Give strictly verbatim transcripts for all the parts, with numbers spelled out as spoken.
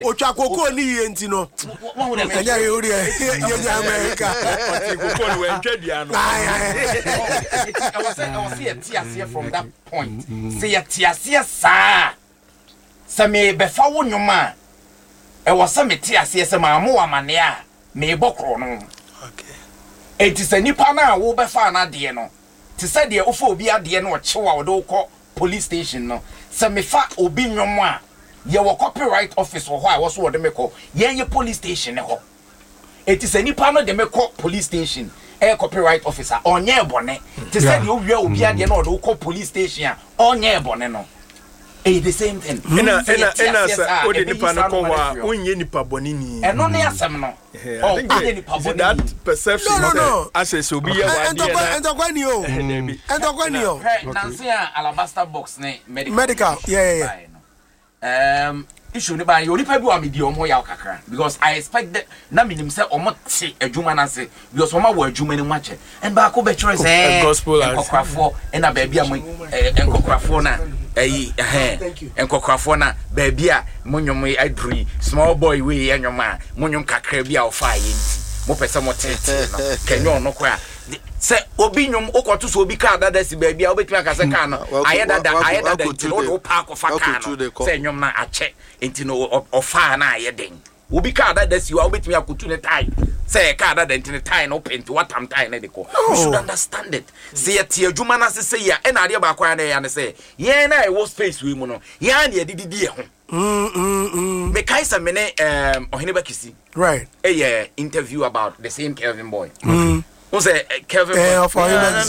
Ocha koko ni yenti no. Anya yori ye America. Koko no entwa no. I was I was here tiasie from that point. Say tiasie sa. Say me befa wo nwoma. E was say me tiasie say ma mo amane a me bokro no. Okay. Enti say nipa na wo befa na de no. Ti say de ofo obi ade no ochewa wo do kɔ police station no. Say me fa obi nwoma a ye wo copyright office wo ho a wo so wo de me kɔ ye ye police station ne ho. Enti say nipa no de me kɔ police station. A copyright officer onye bone te say the owie obi ade na o call police station a onye bone no eh the same thing ena ena ena sa o de nipa no ko wa onye nipa bone ni eno ne asem no oh onye nipa bone that perception no no access obi ya wa de na entokwa ni o entokwa ni o nansi a alabaster box ne medical medical yeah yeah yeah um issue ne ba yo nipa bi wa me di omo ya kakra because I expect that na minim say omo te adwuma na se because omo wa adwuma ni mwache and ba ko be try say gospel enkokrafo na ba bia mo enkokrafo na eh eh enkokrafo na ba bia monwom aduri small boy we enwoma monwom kakra bia ofa ye nti mo pese mo tete no kenyo no kwa se obi nwom okoto so obi ka dada si ba bia obetumi aka se ka no ayedada ayedada nti no pa ko fa ka no se nwom na ache enti no ofa na ayeden obi ka dada si wa obetumi akotu ne tai se ka dada enti ne tai no penti watam tai na de ko you should understand it se ye tie adwuma na se se ya e na ade ba kwa na ya ne se ye na e wo space we mu no ya na ye dididi e ho mm mm mm me kai se me ne um Oheneba Kisi right eh yeah interview about the same Kelvin boy mm what's it Kelvin eh of Oheneba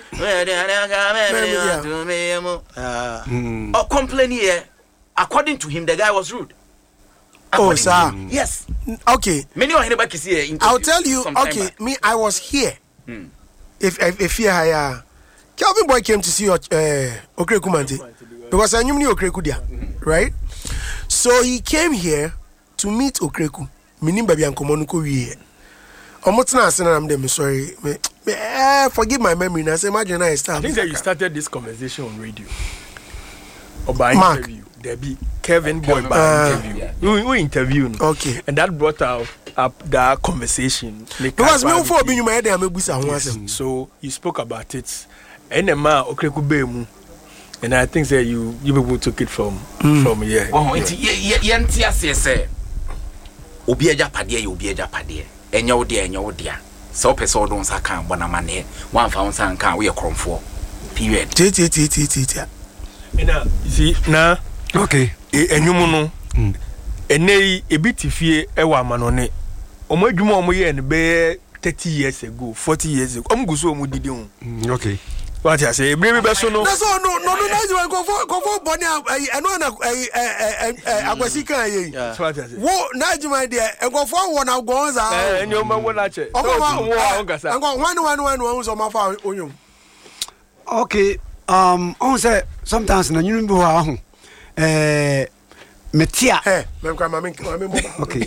oh complain here according to him the guy was rude. Oh sir yes okay many Oheneba Kisi here I'll tell you okay back. Me I was here hmm. if if if here higher Kelvin boy came to see your uh Okreku Mante because I knew me Okreku dia right. So he came here to meet Okreku. Minim baby ankomo nuko wie. Omotna ase na am dem sorry. Me, me eh, forgive my memory na say imagine I start. I think that you started this conversation on radio. Or by Mark. Interview. Debbie Kevin boy by uh, interview. We we interview. Okay. And that brought out up that conversation. Because me for be you my head am ebusa ho asem. So you spoke about it. Enema Okreku Bemu. And I think that you you people took it from mm. from here. Oh, it's ye nti ase say. Obi eja pade ye obi eja pade. Enya wo de enya wo de a. So person wo don sa kan bona mane. Wan fa won san kan wo ye kromfo. Period. Ti ti ti ti ti. Ena see na okay. E enwum no. Enei ebitifie e wa manone. Omo adwuma omo ye ne be thirty years ago, forty years ago. Omo guso omo didi ho. Okay. What I say, bring me back so no. That's all no no no no go for go for boni e no na eh eh akwasi kan ye. What I say. Wo na juma de e go for won na go za. Eh enyo ma wona che. So wo ngasa. Ngo one one one one so ma fa onyum. Okay, um on say sometimes na nyunu bi ho ahu. Eh metia eh me kwa ma me ma me okay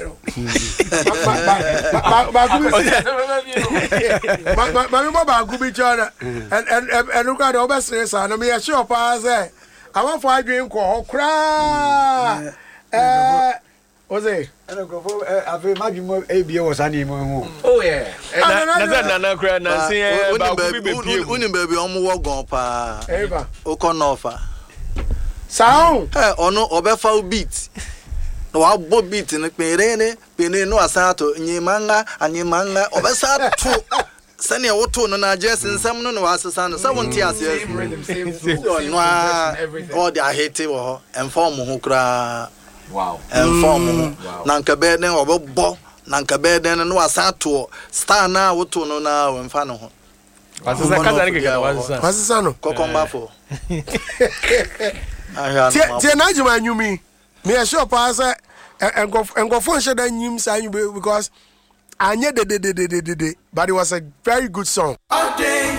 ba ba gubi ma ma me ba gubi chana and and and look at the obesere sa no me sure pa say I want for adwen ko kra eh oze eno go for ave madwimo e bie wo sa ni mo ho oh yeah na na na na kra na se ba gubi be pie uni baby omo wo gon pa eh ba o kono ofa sound eh ono obefa beat no wa bo beat ne perene pene no asato nyimanga anyimanga obesa to sane woto no na je sensam no no asesa no se wonti ase no all the hate wo inform ho kra wow inform na nka be den obebo na nka be den no asato star na woto no na wemfa no ho asesa kaza ne kega wasesa wasesa no kokomba fo Tie tie na juma nyumi. Me sure pa say engo engo phone share that nyim say because anye de de de de de but it was a very good song.